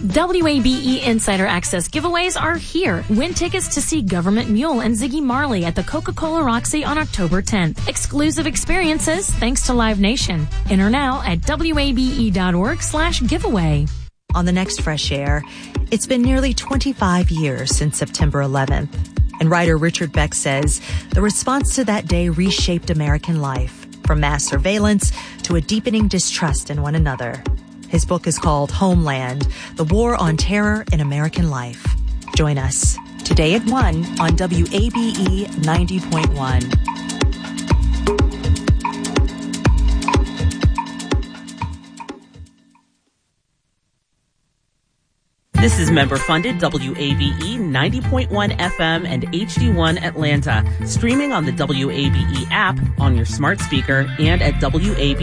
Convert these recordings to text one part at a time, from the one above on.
WABE Insider Access giveaways are here. Win tickets to see Government Mule and Ziggy Marley at the Coca-Cola Roxy on October 10th. Exclusive experiences thanks to Live Nation. Enter now at wabe.org/giveaway. On the next Fresh Air, it's been nearly 25 years since September 11th. And writer Richard Beck says the response to that day reshaped American life, from mass surveillance to a deepening distrust in one another. His book is called Homeland, The War on Terror in American Life. Join us today at 1 on WABE 90.1. This is member-funded WABE 90.1 FM and HD1 Atlanta, streaming on the WABE app, on your smart speaker, and at WABE.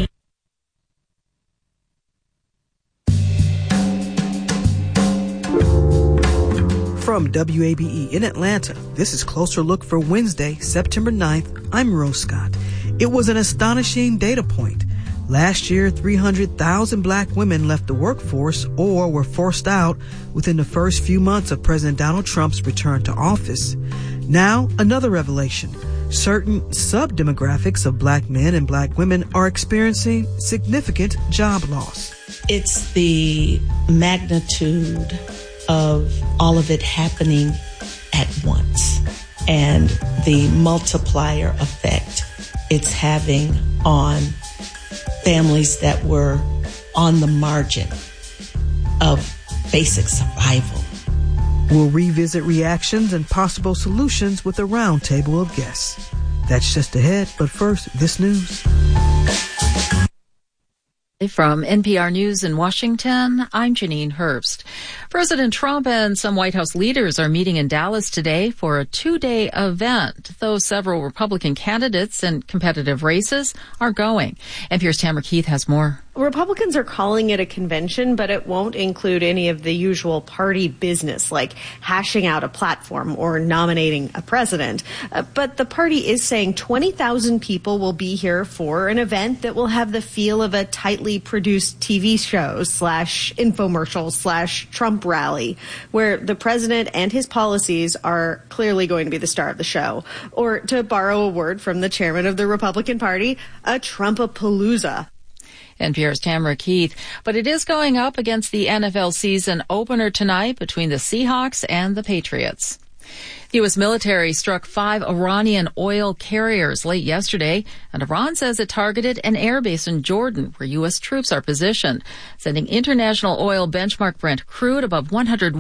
From WABE in Atlanta, this is Closer Look for Wednesday, September 9th. I'm Rose Scott. It was an astonishing data point. Last year, 300,000 black women left the workforce or were forced out within the first few months of President Donald Trump's return to office. Now, another revelation. Certain sub-demographics of black men and black women are experiencing significant job loss. It's the magnitude of all of it happening at once and the multiplier effect it's having on families that were on the margin of basic survival. We'll revisit reactions and possible solutions with a roundtable of guests. That's just ahead, but first, this news. From NPR News in Washington, I'm Janine Herbst. President Trump and some White House leaders are meeting in Dallas today for a two-day event, though several Republican candidates in competitive races are going. NPR's Tamara Keith has more. Republicans are calling it a convention, but it won't include any of the usual party business like hashing out a platform or nominating a president. But the party is saying 20,000 people will be here for an event that will have the feel of a tightly produced TV show / infomercial / Trump rally, where the president and his policies are clearly going to be the star of the show. Or to borrow a word from the chairman of the Republican Party, a Trumpapalooza. NPR's Tamara Keith. But it is going up against the NFL season opener tonight between the Seahawks and the Patriots. The U.S. military struck 5 Iranian oil carriers late yesterday, and Iran says it targeted an airbase in Jordan where U.S. troops are positioned, sending international oil benchmark Brent crude above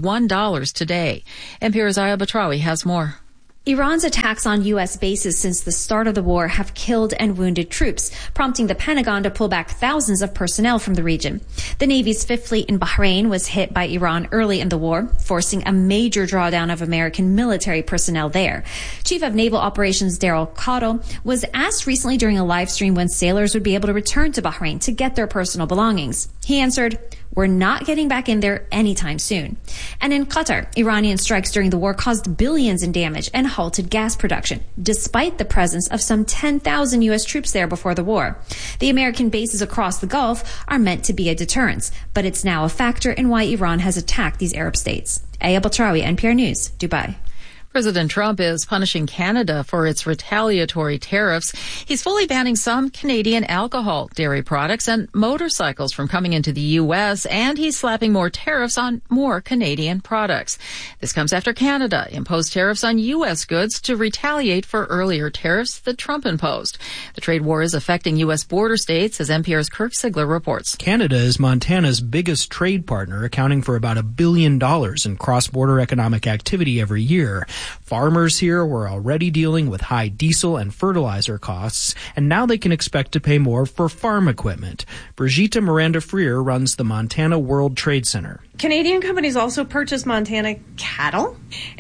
$101 today. NPR's Aya Batrawi has more. Iran's attacks on U.S. bases since the start of the war have killed and wounded troops, prompting the Pentagon to pull back thousands of personnel from the region. The Navy's Fifth Fleet in Bahrain was hit by Iran early in the war, forcing a major drawdown of American military personnel there. Chief of Naval Operations Daryl Cottle was asked recently during a live stream when sailors would be able to return to Bahrain to get their personal belongings. He answered, "We're not getting back in there anytime soon." And in Qatar, Iranian strikes during the war caused billions in damage and halted gas production, despite the presence of some 10,000 U.S. troops there before the war. The American bases across the Gulf are meant to be a deterrence, but it's now a factor in why Iran has attacked these Arab states. Aya Batrawi, NPR News, Dubai. President Trump is punishing Canada for its retaliatory tariffs. He's fully banning some Canadian alcohol, dairy products, and motorcycles from coming into the U.S., and he's slapping more tariffs on more Canadian products. This comes after Canada imposed tariffs on U.S. goods to retaliate for earlier tariffs that Trump imposed. The trade war is affecting U.S. border states, as NPR's Kirk Sigler reports. Canada is Montana's biggest trade partner, accounting for about $1 billion in cross-border economic activity every year. Farmers here were already dealing with high diesel and fertilizer costs, and now they can expect to pay more for farm equipment. Brigitte Miranda-Freer runs the Montana World Trade Center. Canadian companies also purchase Montana cattle,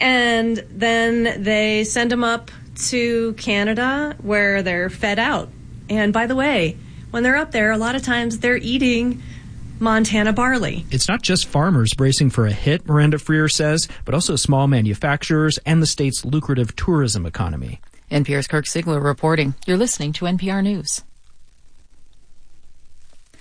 and then they send them up to Canada where they're fed out. And by the way, when they're up there, a lot of times they're eating Montana barley. It's not just farmers bracing for a hit, Miranda-Freer says, but also small manufacturers and the state's lucrative tourism economy. NPR's Kirk Sigler reporting. You're listening to NPR News.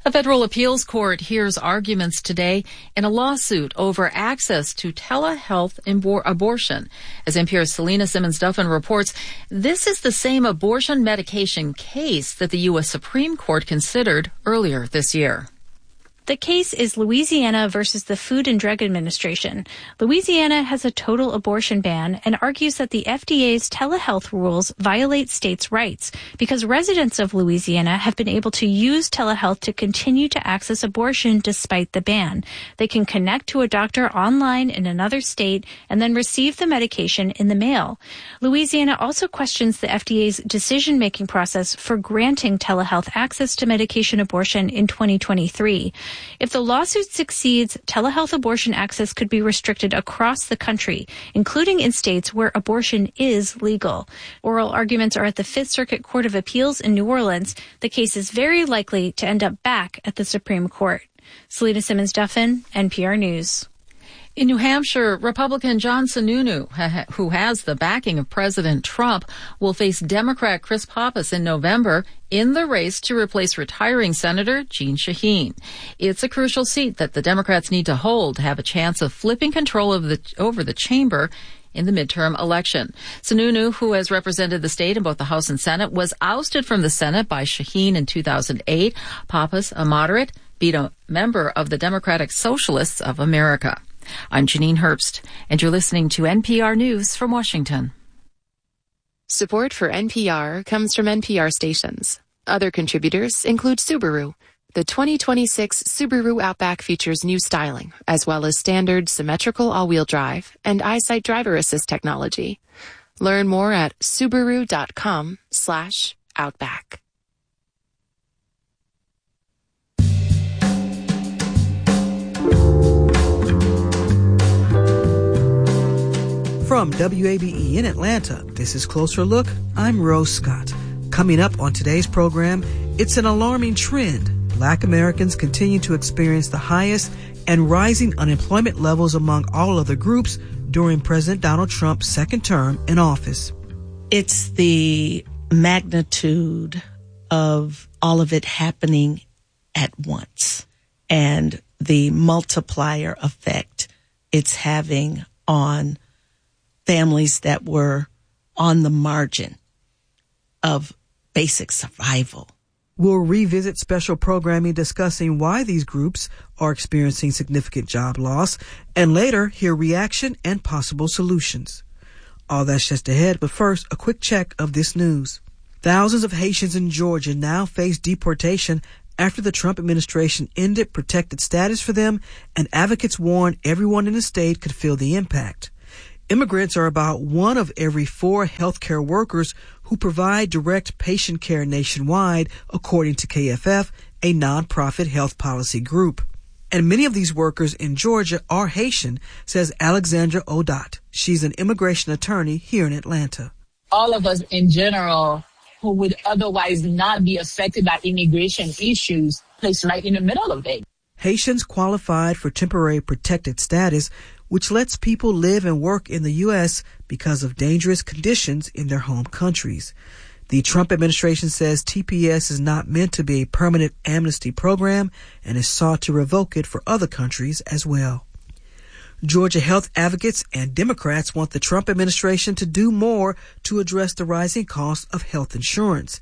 A federal appeals court hears arguments today in a lawsuit over access to telehealth abortion. As NPR's Selena Simmons-Duffin reports, this is the same abortion medication case that the U.S. Supreme Court considered earlier this year. The case is Louisiana versus the Food and Drug Administration. Louisiana has a total abortion ban and argues that the FDA's telehealth rules violate states' rights because residents of Louisiana have been able to use telehealth to continue to access abortion despite the ban. They can connect to a doctor online in another state and then receive the medication in the mail. Louisiana also questions the FDA's decision-making process for granting telehealth access to medication abortion in 2023. If the lawsuit succeeds, telehealth abortion access could be restricted across the country, including in states where abortion is legal. Oral arguments are at the Fifth Circuit Court of Appeals in New Orleans. The case is very likely to end up back at the Supreme Court. Selena Simmons-Duffin, NPR News. In New Hampshire, Republican John Sununu, who has the backing of President Trump, will face Democrat Chris Pappas in November in the race to replace retiring Senator Jeanne Shaheen. It's a crucial seat that the Democrats need to hold to have a chance of flipping control over the chamber in the midterm election. Sununu, who has represented the state in both the House and Senate, was ousted from the Senate by Shaheen in 2008. Pappas, a moderate, beat a member of the Democratic Socialists of America. I'm Janine Herbst, and you're listening to NPR News from Washington. Support for NPR comes from NPR stations. Other contributors include Subaru. The 2026 Subaru Outback features new styling, as well as standard symmetrical all-wheel drive and EyeSight driver assist technology. Learn more at Subaru.com/Outback. From WABE in Atlanta, this is Closer Look. I'm Rose Scott. Coming up on today's program, it's an alarming trend. Black Americans continue to experience the highest and rising unemployment levels among all other groups during President Donald Trump's second term in office. It's the magnitude of all of it happening at once and the multiplier effect it's having on families that were on the margin of basic survival. We'll revisit special programming discussing why these groups are experiencing significant job loss, and later hear reaction and possible solutions. All that's just ahead, but first, a quick check of this news. Thousands of Haitians in Georgia now face deportation after the Trump administration ended protected status for them, and advocates warn everyone in the state could feel the impact. Immigrants are about one of every 4 healthcare workers who provide direct patient care nationwide, according to KFF, a nonprofit health policy group. And many of these workers in Georgia are Haitian, says Alexandra Odot. She's an immigration attorney here in Atlanta. All of us in general who would otherwise not be affected by immigration issues placed right in the middle of it. Haitians qualified for temporary protected status, which lets people live and work in the U.S. because of dangerous conditions in their home countries. The Trump administration says TPS is not meant to be a permanent amnesty program and has sought to revoke it for other countries as well. Georgia health advocates and Democrats want the Trump administration to do more to address the rising cost of health insurance.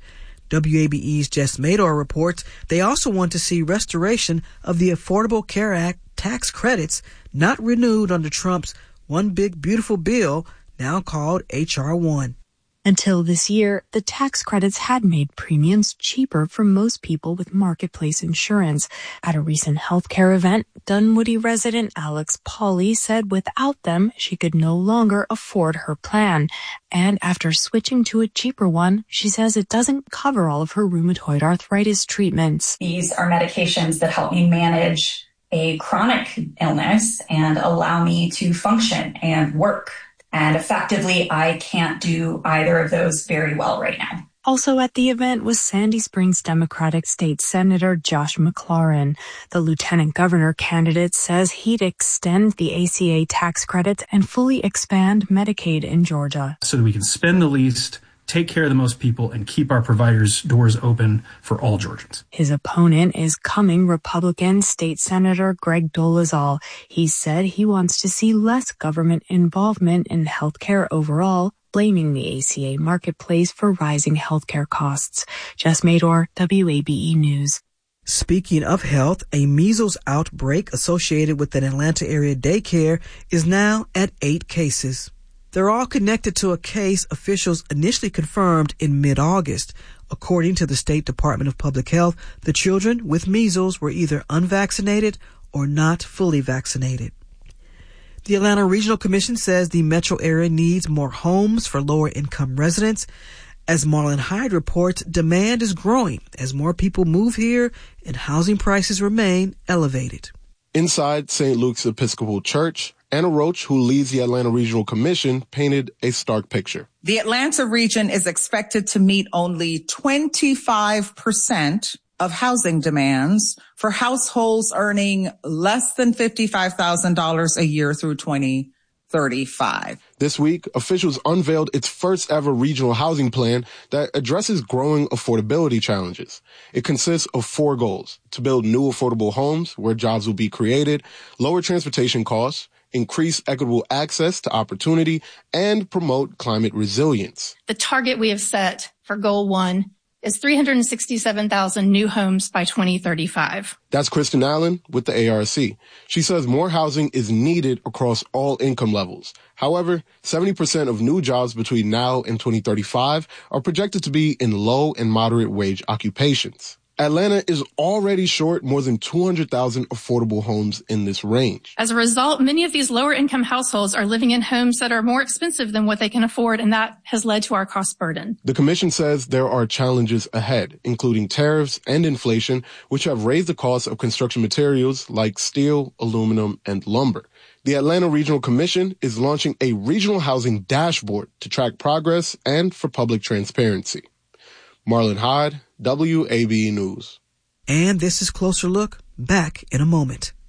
WABE's Jess Mador reports they also want to see restoration of the Affordable Care Act tax credits not renewed under Trump's One Big Beautiful Bill, now called H.R. 1. Until this year, the tax credits had made premiums cheaper for most people with marketplace insurance. At a recent healthcare event, Dunwoody resident Alex Pauley said without them, she could no longer afford her plan. And after switching to a cheaper one, she says it doesn't cover all of her rheumatoid arthritis treatments. These are medications that help me manage a chronic illness and allow me to function and work. And effectively, I can't do either of those very well right now. Also at the event was Sandy Springs Democratic State Senator Josh McLaurin. The lieutenant governor candidate says he'd extend the ACA tax credits and fully expand Medicaid in Georgia. So that we can spend the least, take care of the most people, and keep our providers' doors open for all Georgians. His opponent is coming Republican State Senator Greg Dolezal. He said he wants to see less government involvement in healthcare overall, blaming the ACA marketplace for rising healthcare costs. Jess Mador, WABE News. Speaking of health, a measles outbreak associated with an Atlanta area daycare is now at 8 cases. They're all connected to a case officials initially confirmed in mid-August. According to the State Department of Public Health, the children with measles were either unvaccinated or not fully vaccinated. The Atlanta Regional Commission says the metro area needs more homes for lower-income residents. As Marlon Hyde reports, demand is growing as more people move here and housing prices remain elevated. Inside St. Luke's Episcopal Church, Anna Roach, who leads the Atlanta Regional Commission, painted a stark picture. The Atlanta region is expected to meet only 25% of housing demands for households earning less than $55,000 a year through 2035. This week, officials unveiled its first ever regional housing plan that addresses growing affordability challenges. It consists of 4 goals: to build new affordable homes where jobs will be created, lower transportation costs, increase equitable access to opportunity, and promote climate resilience. The target we have set for Goal 1 is 367,000 new homes by 2035. That's Kristen Allen with the ARC. She says more housing is needed across all income levels. However, 70% of new jobs between now and 2035 are projected to be in low and moderate wage occupations. Atlanta is already short more than 200,000 affordable homes in this range. As a result, many of these lower income households are living in homes that are more expensive than what they can afford, and that has led to our cost burden. The commission says there are challenges ahead, including tariffs and inflation, which have raised the cost of construction materials like steel, aluminum, and lumber. The Atlanta Regional Commission is launching a regional housing dashboard to track progress and for public transparency. Marlon Hyde, WABE News. And this is Closer Look, back in a moment.